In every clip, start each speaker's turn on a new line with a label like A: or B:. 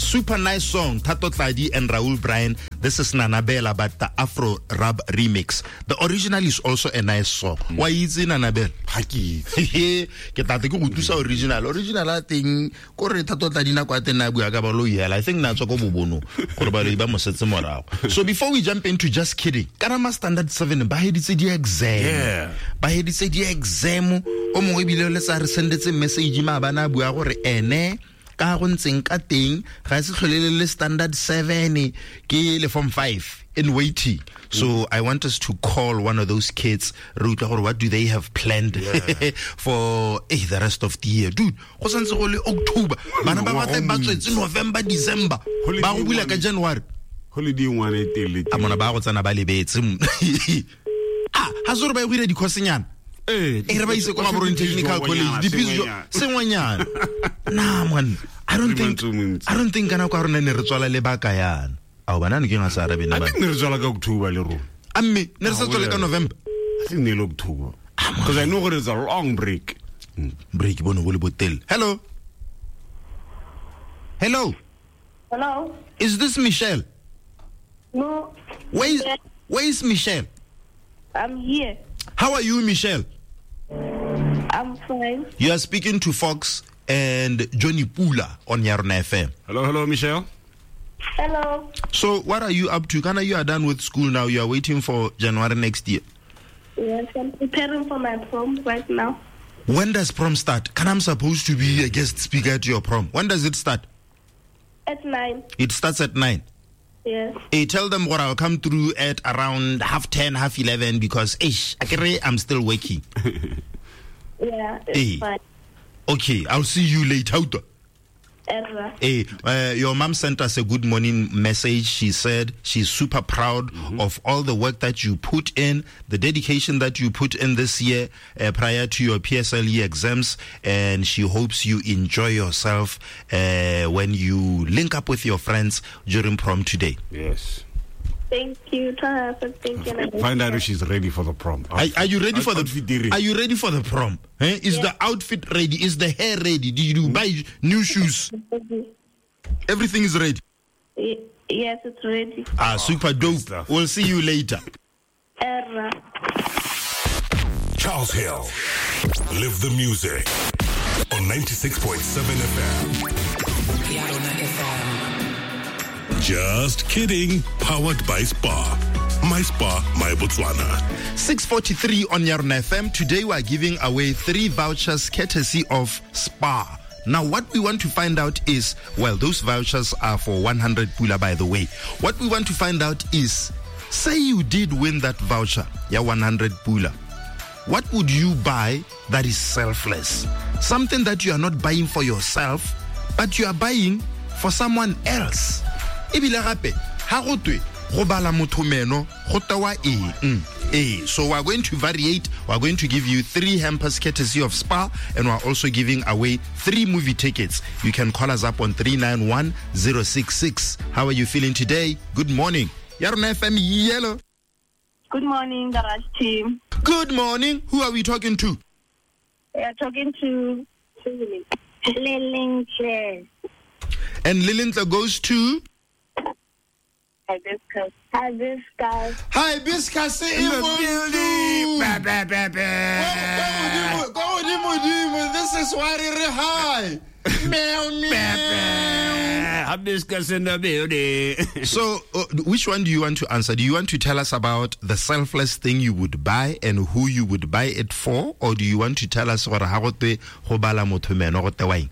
A: super nice song, Tato Tladi and Raul Bryan. This is Nanabela, but the Afro Rap remix. The original is also a nice song. Why is it Nanabela? Ke tate go tusa original I think kore Tato Tladi na kwa tena bua ka ba lo yela. I think na tswa go bobono gore ba le ba mosetse morago. So before we jump into just kidding, Karama Standard 7 ba heditse di exam. Ba heditse di exam o mongwe bile le sa re sendetse message ma bana bua gore ene ka go ntseng ka teng ga se tlholele le standard 7 ke le form 5 in waiting. So I want us to call one of those kids, what do they have planned for the rest of the year. Dude, go santse go le October, bana ba batla ba tswetse November, December, ba go bula ka January.
B: Holiday one etele.
A: Amona ba go tsana ba lebetse. Ha zoro ba go di khosenyana. Re ba ise ko Gaborone Technical College dipiso sengwanyana. Nah man, I don't think kana kwa rona ne re tswala le baka yana. Ao bana ne ke nga sa arabe ne ba.
B: I think ne re tswala ka October le ro.
A: Amme ne re sa tswala ka November.
B: I think ne le October. Because I know it's a long break.
A: Break bono go le botel. Hello. Hello.
C: Hello.
A: Is this Michelle?
C: No.
A: Where is Michelle?
C: I'm here.
A: How are you, Michelle?
C: I'm fine.
A: You are speaking to Fox and Johnny Pula on Yarona FM.
B: Hello, Michelle.
C: Hello.
A: So, what are you up to? Kana, you are done with school now. You are waiting for January next year.
C: Yes, I'm preparing for my prom right now.
A: When does prom start? Kana, I'm supposed to be a guest speaker at your prom. When does it start?
C: At 9.
A: It starts at 9.
C: Yes.
A: Hey, tell them what I'll come through at around 10:30, 11:30 because I'm still working.
C: Yeah, it's fine.
A: Okay, I'll see you later. Hey, your mom sent us a good morning message. She said she's super proud of all the work that you put in, the dedication that you put in this year prior to your PSLE exams, and she hopes you enjoy yourself when you link up with your friends during prom today.
B: Yes.
C: Thank you.
B: Find out if she's ready for the prom.
A: Are you ready for the? Are you ready for the prom? Is the outfit ready? Is the hair ready? Did you buy new shoes? Everything is ready.
C: Yes, it's ready.
A: Super dope. We'll see you later.
D: Charles Hill, live the music on 96.7 FM. Just kidding. Powered by Spar. My Spa, my Botswana.
A: 6:43 on Yarona FM. Today we are giving away 3 vouchers courtesy of Spar. Now what we want to find out is, well, those vouchers are for 100 Pula, by the way. What we want to find out is, say you did win that voucher, 100 Pula. What would you buy that is selfless? Something that you are not buying for yourself, but you are buying for someone else. Ebile gape ha go twe go bala motho meno go tawa so we're going to variate. We're going to give you 3 hampers courtesy of Spa, and we're also giving away 3 movie tickets. You can call us up on 391066. How are you feeling today? Good morning. Yarona FM yellow.
C: Good morning, Garage team.
A: Good morning. Who are we talking to?
C: We are talking to Lilintle.
A: And Lilintle goes to Hibiscus in the building. Go, this is why they're high.
B: Hibiscus in the building. So,
A: which one do you want to answer? Do you want to tell us about the selfless thing you would buy and who you would buy it for, or do you want to tell us what hagote go bala motho meno go tewai?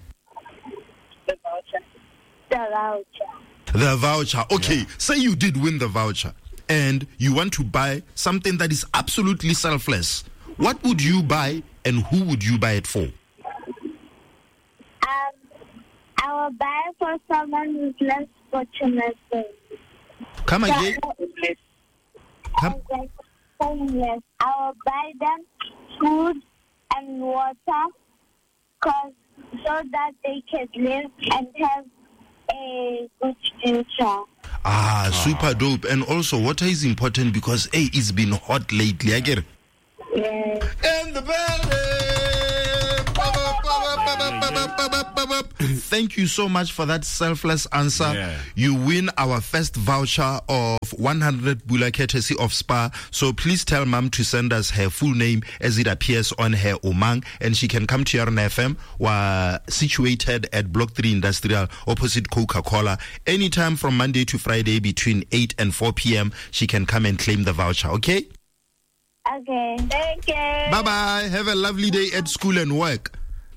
A: The voucher. Okay, say you did win the voucher and you want to buy something that is absolutely selfless. What would you buy and who would you buy it for?
E: I will buy for someone who's less fortunate.
A: Come again.
E: Homeless. I will buy them food and water so that they can live and have a good future.
A: Super dope. And also water is important because it's been hot lately. I get it.
E: Yes.
A: In the building. thank you so much for that selfless answer.
B: Yeah.
A: You win our first voucher of 100 Bula courtesy of Spa. So please tell mom to send us her full name as it appears on her umang, and she can come to Yarn FM. We're situated at Block 3 Industrial opposite Coca-Cola. Anytime from Monday to Friday between 8 and 4 p.m. she can come and claim the voucher, okay?
E: Okay. Thank you.
A: Bye-bye. Have a lovely day at school and work.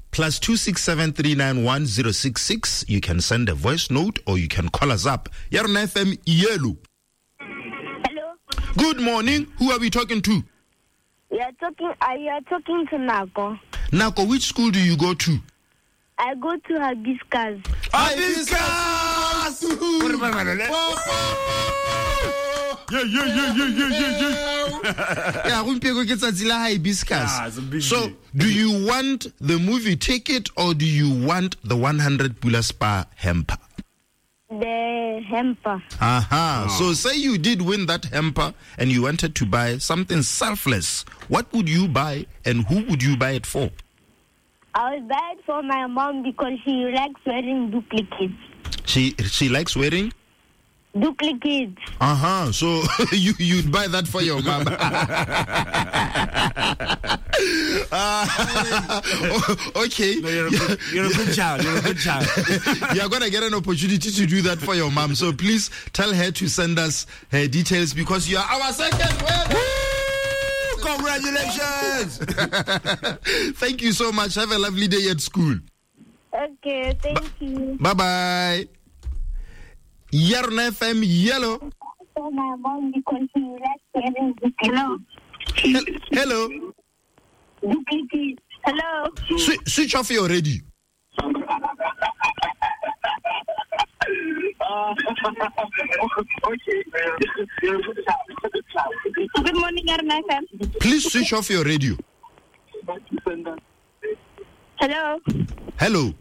A: +267391066. You can send a voice note or you can call us up. Yarn FM Yellow.
E: Hello.
A: Good morning. Who are we talking to?
E: You are talking to Nako.
A: Nako, which school do you go to?
E: I go to Hibiscus.
B: Hibiscus!
A: Yeah, Hibiscus.
B: It's a big
A: So,
B: deal.
A: do you want the movie ticket or do you want the 100 Bula Spa hamper?
E: The hamper.
A: Aha. So, say you did win that hamper and you wanted to buy something selfless. What would you buy and who would you buy it for?
E: I will buy it for my mom because she likes wearing duplicates.
A: She likes wearing?
E: Duplicates.
A: So you'd buy that for your mom. Okay.
B: No, you're a good child. You're a good child.
A: You're going to get an opportunity to do that for your mom. So please tell her to send us her details because you are our second winner.
B: Congratulations!
A: Thank you so much. Have a lovely day at school.
E: Okay, thank you.
A: Bye-bye. Yarn FM Yellow.
E: For my mom because she likes wearing duplicates.
A: Hello.
E: Duplicates. Hello.
A: Switch off your radio.
E: Good morning, FM.
A: Please switch off your radio.
E: Hello.
A: Hello.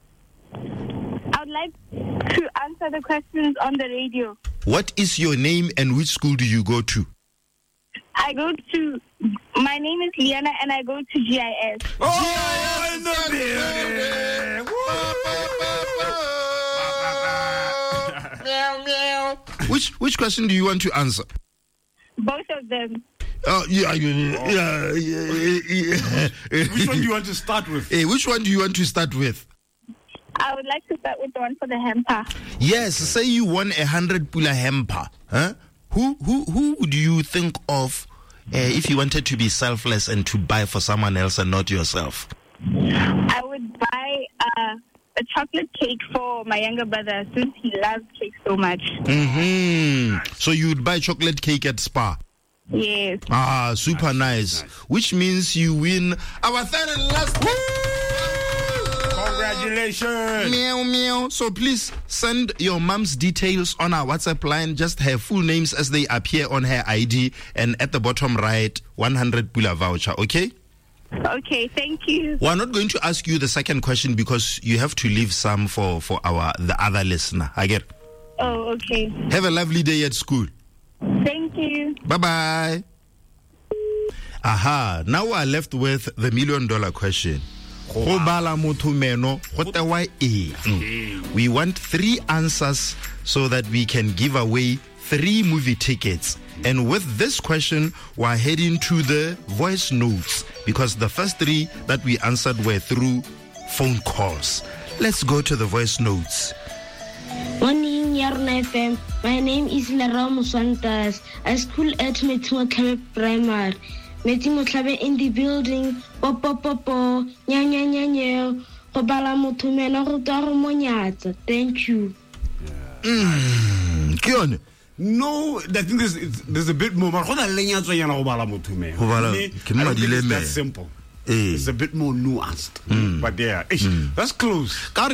E: I would like to answer the questions on the radio.
A: What is your name and which school do you go to?
E: My name is Liana and I go to GIS.
B: Oh, in the building!
A: Which question do you want to answer?
E: Both of them.
A: Yeah.
B: Which one do you want to start with?
A: Which one do you want to start with?
E: I would like to start with the one for the hamper.
A: Yes, say you won 100 Pula hamper. Huh? Who would you think of if you wanted to be selfless and to buy for someone else and not yourself?
E: I would buy a chocolate cake for my younger brother since he loves cake so much.
A: So you would buy chocolate cake at Spa?
E: Yes.
A: Super nice. Which means you win our third and last.
B: Congratulations.
A: Meow, meow. So please send your mom's details on our WhatsApp line, just her full names as they appear on her ID, and at the bottom right, 100 Pula voucher, okay?
E: Okay, thank you.
A: We're not going to ask you the second question because you have to leave some for the other listener. I get.
E: Oh, okay.
A: Have a lovely day at school.
E: Thank you.
A: Bye-bye. Now we're left with the $1 million question. We want 3 answers so that we can give away 3 movie tickets. And with this question, we're heading to the voice notes because the first 3 that we answered were through phone calls. Let's go to the voice notes.
F: Morning, Yarn FM. My name is Lara Musantas. I school at Metimo Primary. Metimo Klabe in the building. Popo, nya nya nya nya. Obala mutumena rutaro monyata. Thank you.
A: Kion.
B: No, I think there's a bit more. That's simple. It's a bit more nuanced. But yeah, that's close.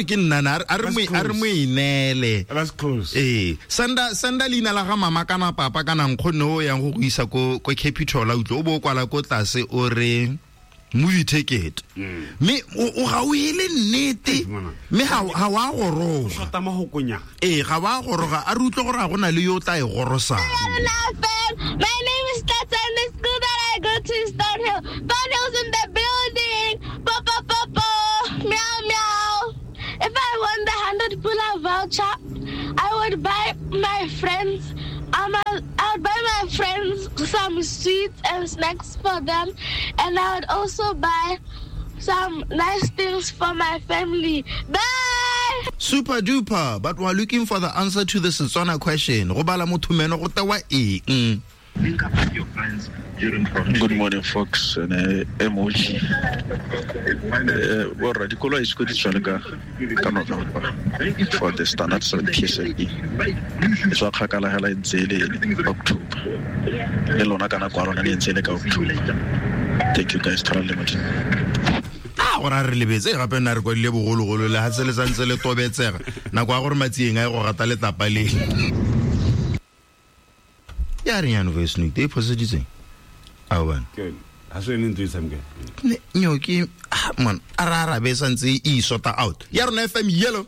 B: That's close.
A: Sanda lina la ga mama kana papa kana nkgonne o yang go isa ko Capitol a utlo bo kwala ko tlase o re movie ticket. Me o ga o ile nnete me ha wa goroga.
B: Shota mahokonya.
A: Ga wa goroga a re utlo gore a gona le yo tla e gorosa.
F: My name is Tata and the school that I go to is Thornhill. Thornhill's in the building. Meow meow. If I voucher, I would buy my friends. I would buy my friends some sweets and snacks for them, and I would also buy some nice things for my family. Bye!
A: Super duper, but we're looking for the answer to the Setswana question.
G: Good morning, folks. And emoji. Radical is good for the standards of PSLE. It's what Hakala Hela in October. Elona Gana Guarana in October. Thank you guys, Tara Limited.
A: Ora re lebetse gape nna re go le bogologolo le ha se le santse le tobetsega nako a gore matsieng a go rata le tapa le ya re yana voice note e positive awan
B: good has any into some good
A: nyoki man arara be santse e sort out ya rona FM yellow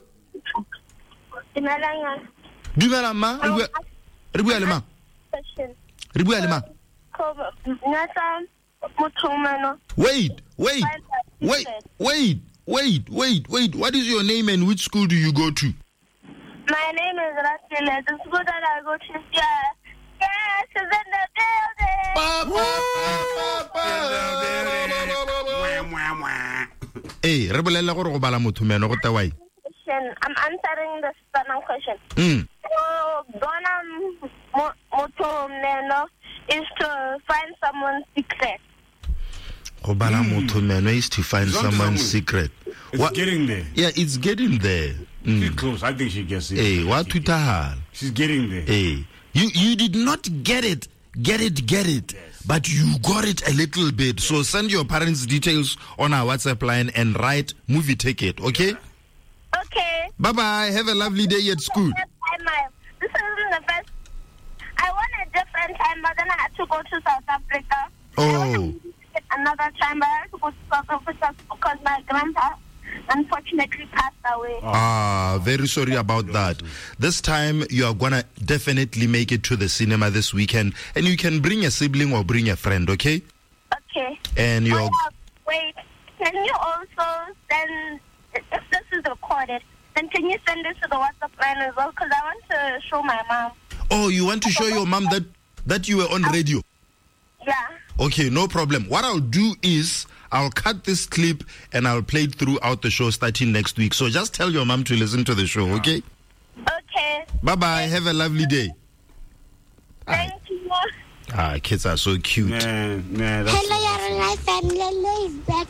A: dumela ma re bua le ma Wait. What is your name and which school do you go to?
E: My name is Rasila. The school that I go to is in
A: the building. Hey, rebolella gore go bala motho meno go tawai.
E: I'm answering the Spanish question. Is to find someone's secret.
A: Obala motho meno is to find someone's secret.
B: It's getting there.
A: Yeah, it's getting there.
B: She's close. I think she gets it.
A: Hey, what to tahal?
B: She's getting there.
A: Hey, you did not get it, yes. But you got it a little bit. So send your parents' details on our WhatsApp line and write movie ticket, okay?
E: Okay.
A: Bye-bye. Have a lovely day at school.
E: This isn't the best. I want a different time, but then I had to go to South Africa.
A: Oh.
E: Another time, but I had to go to South Africa because my grandpa unfortunately passed away.
A: Very sorry about that. This time you are gonna definitely make it to the cinema this weekend, and you can bring a sibling or bring a friend, okay?
E: Okay.
A: And you're
E: wait, can you also send, if this is recorded, then can you send this to the WhatsApp line as well? Because I want to show my mom.
A: Oh, you want to show your mom that you were on radio?
E: Yeah.
A: Okay, no problem. What I'll do is I'll cut this clip and I'll play it throughout the show starting next week. So just tell your mom to listen to the show, okay?
E: Okay.
A: Bye-bye. Have a lovely day.
E: Thank you.
A: Kids are so cute.
B: Man,
E: hello, Yarana family. Lelo is back.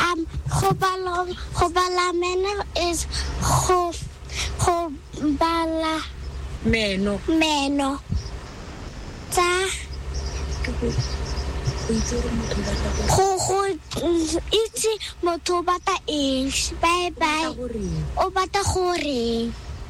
E: Khobala meno is khobala meno. Ta. Itse motho bata eng. Bye bye. O bata gore.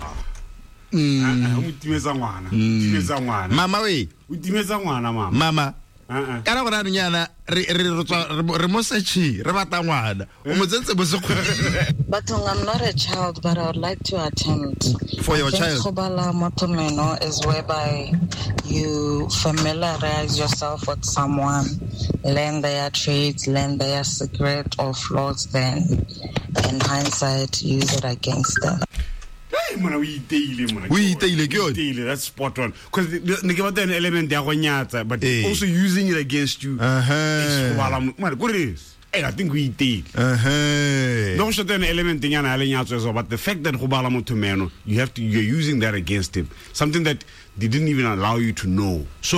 A: Mama we. Mama. Kana go rana nyana re mo sechi re bata ngwana o mo tsentse bo se go.
H: But I'm not a child, but I would like to attempt.
A: For your child.
H: Khobala motomeno is whereby you familiarize yourself with someone, learn their traits, learn their secret or flaws, then in hindsight use it against them.
B: That's spot on. Because they give an element but also using it against you. What is? I think we did. No certain element but the fact that you're using that against him, something that they didn't even allow you to know.
A: So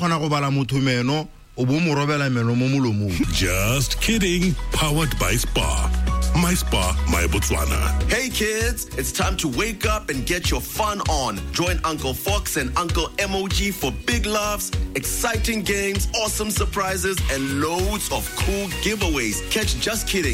D: Just kidding. Powered by Spar. My Spa, my Botswana.
I: Hey kids, it's time to wake up and get your fun on. Join Uncle Fox and Uncle MOG for big laughs, exciting games, awesome surprises, and loads of cool giveaways. Catch Just Kidding